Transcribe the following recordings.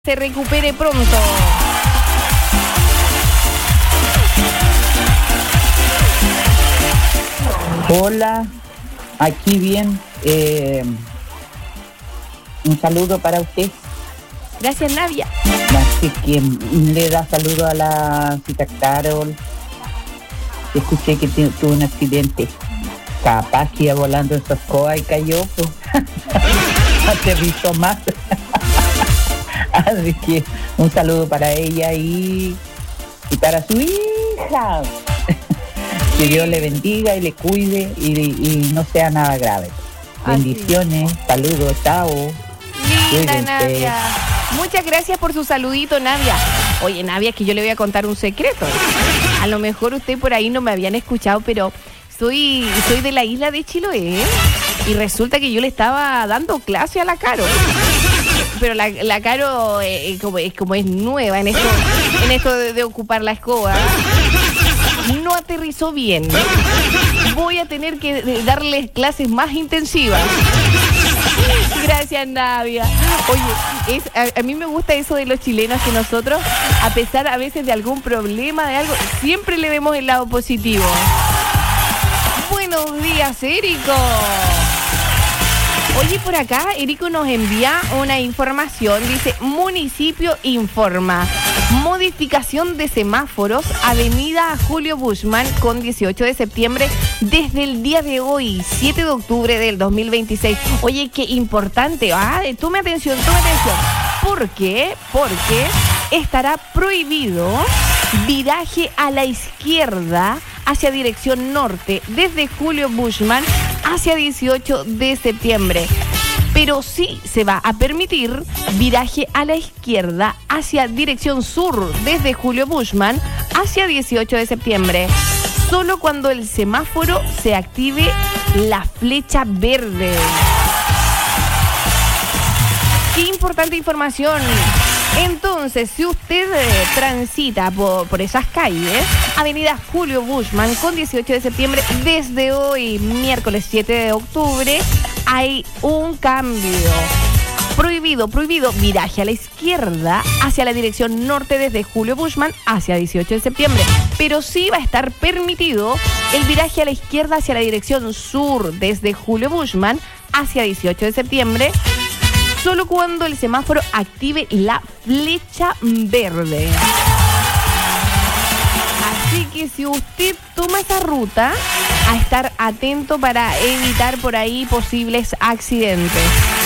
se recupere pronto. Hola, aquí bien. Un saludo para usted. Gracias, Navia. Así que le da saludo a la cita Carol. Escuché que tuvo un accidente. Capaz que iba volando en su escoba y cayó, pues. Aterrizó más. Así que un saludo para ella y para su hija. Que Dios le bendiga y le cuide y no sea nada grave. Bendiciones, saludos, chao. Linda, Cuídense. Navia. Muchas gracias por su saludito, Navia. Oye, Navia, que yo le voy a contar un secreto. A lo mejor usted por ahí no me habían escuchado, pero soy de la isla de Chiloé, ¿eh? Y resulta que yo le estaba dando clase a la Caro. Pero la Caro, como es nueva en esto de ocupar la escoba, no aterrizó bien. Voy a tener que darles clases más intensivas. Gracias, Navia. Oye, a mí me gusta eso de los chilenos, que nosotros, a pesar a veces de algún problema, de algo, siempre le vemos el lado positivo. Buenos días, Érico. Oye, por acá, Érico nos envía una información. Dice, municipio informa. Modificación de semáforos, avenida Julio Bushman con 18 de septiembre desde el día de hoy, 7 de octubre del 2026. Oye, qué importante. Tome atención. ¿Por qué? Porque estará prohibido viraje a la izquierda hacia dirección norte desde Julio Bushman hacia 18 de septiembre. Pero sí se va a permitir viraje a la izquierda hacia dirección sur desde Julio Bushman hacia 18 de septiembre. Solo cuando el semáforo se active la flecha verde. ¡Qué importante información! Entonces, si usted transita por esas calles, avenida Julio Bushman con 18 de septiembre, desde hoy, miércoles 7 de octubre, hay un cambio. Prohibido viraje a la izquierda hacia la dirección norte desde Julio Bushman hacia 18 de septiembre. Pero sí va a estar permitido el viraje a la izquierda hacia la dirección sur desde Julio Bushman hacia 18 de septiembre. Solo cuando el semáforo active la flecha verde. Así que si usted toma esa ruta, a estar atento para evitar por ahí posibles accidentes.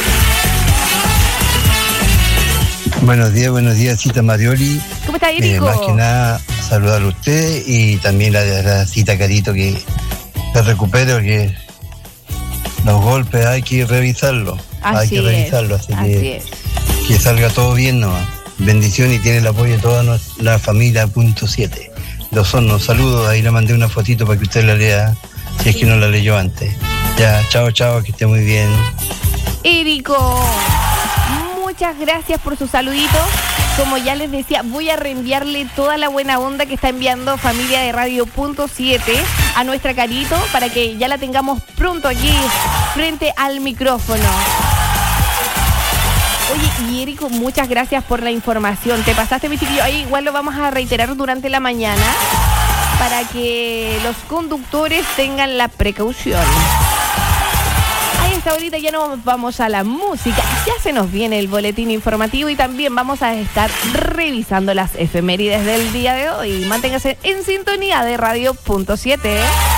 Buenos días, Cita Marioli. ¿Cómo está, Érico? Más que nada, saludarlo a usted y también la Cita Carito, que se recupere, que los golpes hay que revisarlos. Así que salga todo bien nomás. Bendición y tiene el apoyo de toda la familia punto 7. Los Hornos, saludos, ahí le mandé una fotito para que usted la lea, si es que no la leyó antes. Ya, chao, que esté muy bien. Érico, muchas gracias por su saludito. Como ya les decía, voy a reenviarle toda la buena onda que está enviando familia de Radio Punto 7 a nuestra Carito para que ya la tengamos pronto aquí frente al micrófono. Oye, y Érico, muchas gracias por la información. Te pasaste, mi chiquillo. Ahí igual lo vamos a reiterar durante la mañana para que los conductores tengan la precaución. Ahorita ya nos vamos a la música. Ya se nos viene el boletín informativo y también vamos a estar revisando las efemérides del día de hoy. Manténgase en sintonía de Radio Punto 7.